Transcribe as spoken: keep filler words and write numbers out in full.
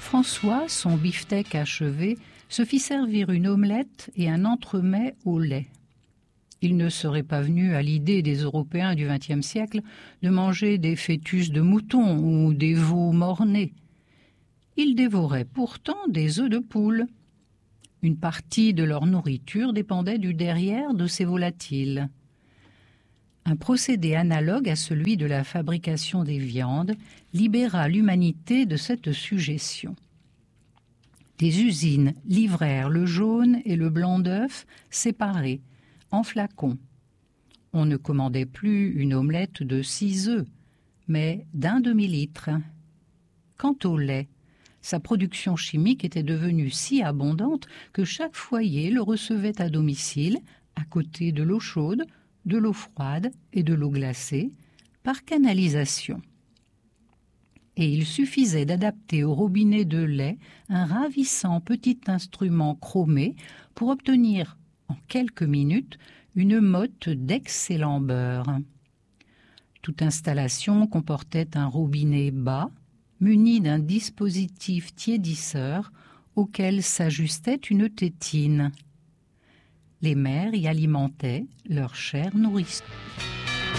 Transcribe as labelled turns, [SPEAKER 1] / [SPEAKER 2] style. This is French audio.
[SPEAKER 1] François, son beefsteak achevé, se fit servir une omelette et un entremets au lait. Il ne serait pas venu à l'idée des Européens du vingtième siècle de manger des fœtus de mouton ou des veaux mort-nés. Ils dévoraient pourtant des œufs de poule. Une partie de leur nourriture dépendait du derrière de ces volatiles. Un procédé analogue à celui de la fabrication des viandes libéra l'humanité de cette sujétion. Des usines livrèrent le jaune et le blanc d'œuf séparés, en flacons. On ne commandait plus une omelette de six œufs, mais d'un demi-litre. Quant au lait, sa production chimique était devenue si abondante que chaque foyer le recevait à domicile, à côté de l'eau chaude, de l'eau froide et de l'eau glacée, par canalisation. Et il suffisait d'adapter au robinet de lait un ravissant petit instrument chromé pour obtenir, en quelques minutes, une motte d'excellent beurre. Toute installation comportait un robinet bas, muni d'un dispositif tiédisseur auquel s'ajustait une tétine. Les mères y alimentaient leur chère nourrice.